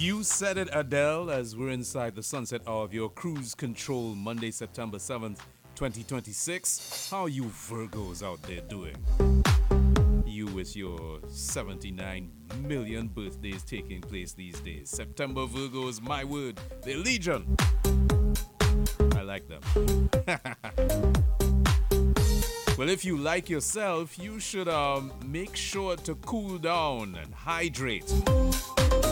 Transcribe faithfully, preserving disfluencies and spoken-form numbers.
You said it, Adele, as we're inside the sunset hour of your cruise control Monday, September seventh, twenty twenty-six. How you Virgos out there doing? You with your seventy-nine million birthdays taking place these days. September Virgos, my word, they're legion. I like them. Well, if you like yourself, you should um, make sure to cool down and hydrate.